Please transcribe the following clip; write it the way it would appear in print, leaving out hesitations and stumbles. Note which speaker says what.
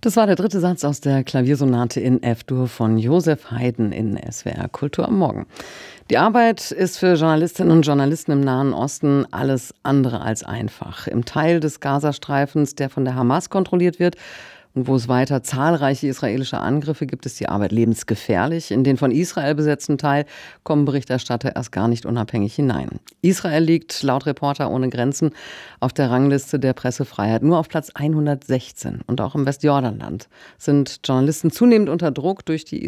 Speaker 1: Das war der dritte Satz aus der Klaviersonate in F-Dur von Josef Haydn in SWR Kultur am Morgen. Die Arbeit ist für Journalistinnen und Journalisten im Nahen Osten alles andere als einfach. Im Teil des Gazastreifens, der von der Hamas kontrolliert wird und wo es weiter zahlreiche israelische Angriffe gibt, ist die Arbeit lebensgefährlich. In den von Israel besetzten Teil kommen Berichterstatter erst gar nicht unabhängig hinein. Israel liegt laut Reporter ohne Grenzen auf der Rangliste der Pressefreiheit nur auf Platz 116. Und auch im Westjordanland sind Journalisten zunehmend unter Druck durch die